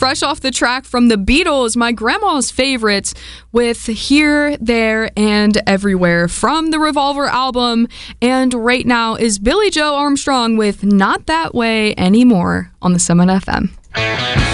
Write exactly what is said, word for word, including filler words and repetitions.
fresh off the track from the Beatles, my grandma's favorites, with Here, There, and Everywhere from the Revolver album. And right now is Billy Joe Armstrong with Not That Way Anymore on the Summit F M.